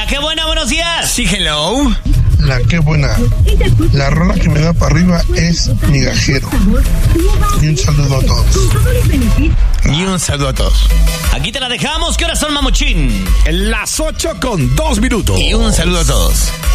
qué buena, buenos días. Sí, hello. La qué buena. La rola que me da para arriba es Migajero. Y un saludo a todos. Y un saludo a todos. Aquí te la dejamos. ¿Qué horas son, mamuchín? Las 8:02. Y un saludo a todos.